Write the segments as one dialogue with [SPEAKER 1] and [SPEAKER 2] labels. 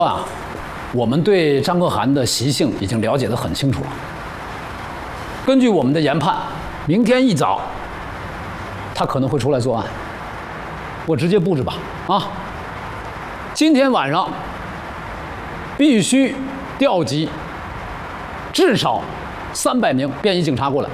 [SPEAKER 1] 啊，我们对张可汗的习性已经了解得很清楚了。根据我们的研判，明天一早他可能会出来作案。我直接布置吧，啊！今天晚上必须调集至少300名便衣警察过来。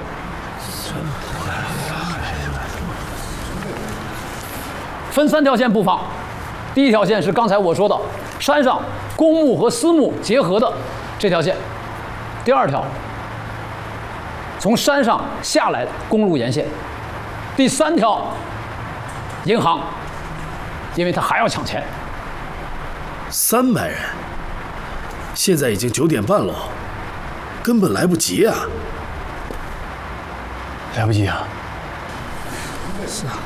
[SPEAKER 1] 分3条线布防，第一条线是刚才我说的山上公墓和私墓结合的这条线，第2条从山上下来公路沿线，第3条银行，因为他还要抢钱。
[SPEAKER 2] 300人，现在已经9点半了，根本来不及啊！
[SPEAKER 3] 来不及啊！
[SPEAKER 2] 是啊。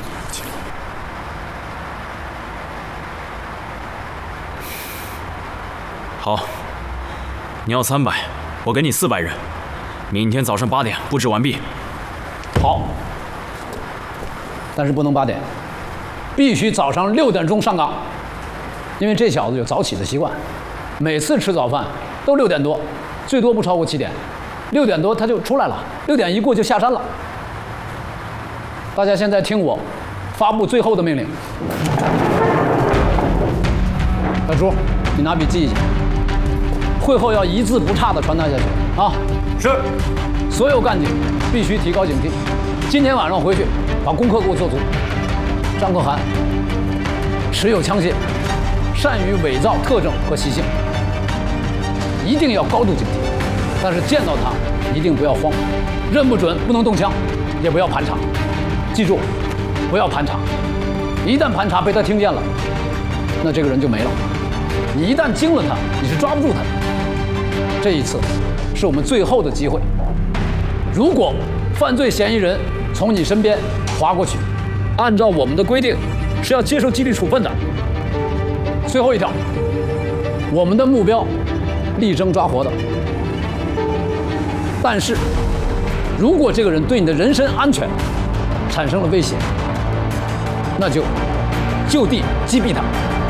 [SPEAKER 3] 好，你要300，我给你400人，明天早上8点布置完毕。
[SPEAKER 1] 好，但是不能8点，必须早上6点钟上岗，因为这小子有早起的习惯，每次吃早饭都6点多，最多不超过7点，6点多他就出来了，6点一过就下山了。大家现在听我发布最后的命令。小朱，你拿笔记一下。会后要一字不差地传达下去啊！
[SPEAKER 3] 是。
[SPEAKER 1] 所有干警必须提高警惕。今天晚上回去把功课给我做足。张可汗持有枪械，善于伪造特征和习性，一定要高度警惕。但是见到他一定不要慌，认不准不能动枪，也不要盘查。记住，不要盘查。一旦盘查被他听见了，那这个人就没了。你一旦惊了他，你是抓不住他的。这一次是我们最后的机会。如果犯罪嫌疑人从你身边划过去，按照我们的规定是要接受纪律处分的。最后一条，我们的目标力争抓活的。但是，如果这个人对你的人身安全产生了威胁，那就就地击毙他。